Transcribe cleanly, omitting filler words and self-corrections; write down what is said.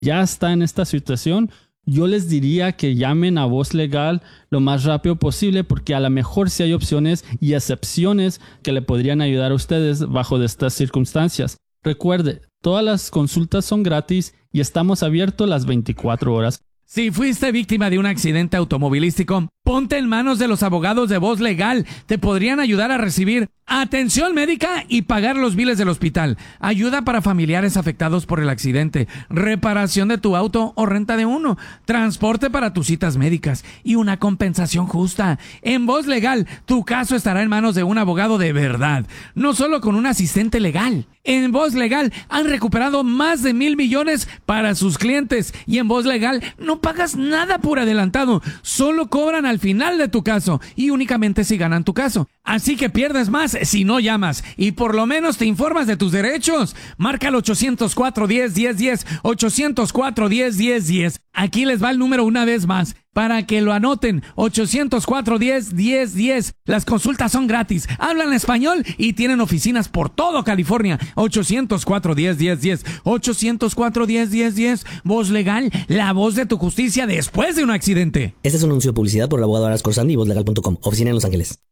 ya está en esta situación, yo les diría que llamen a Voz Legal lo más rápido posible, porque a lo mejor sí hay opciones y excepciones que le podrían ayudar a ustedes bajo de estas circunstancias. Recuerde, todas las consultas son gratis y estamos abiertos las 24 horas. Si fuiste víctima de un accidente automovilístico, ponte en manos de los abogados de Voz Legal. Te podrían ayudar a recibir atención médica y pagar los biles del hospital, ayuda para familiares afectados por el accidente, reparación de tu auto o renta de uno, transporte para tus citas médicas y una compensación justa. En Voz Legal, tu caso estará en manos de un abogado de verdad, no solo con un asistente legal. En Voz Legal han recuperado más de $1,000 millones para sus clientes, y en Voz Legal no pagas nada por adelantado, solo cobran al final de tu caso y únicamente si ganan tu caso. Así que pierdes más si no llamas y por lo menos te informas de tus derechos. Marca al 800-410-1010, 800-410-1010. Aquí les va el número una vez más para que lo anoten: 800-410-1010. Las consultas son gratis, hablan español y tienen oficinas por todo California. 800-410-1010, 800-410-1010. Voz Legal, la voz de tu justicia después de un accidente. Este es un anuncio de publicidad por el abogado Aras Corsandi y vozlegal.com, oficina en Los Ángeles.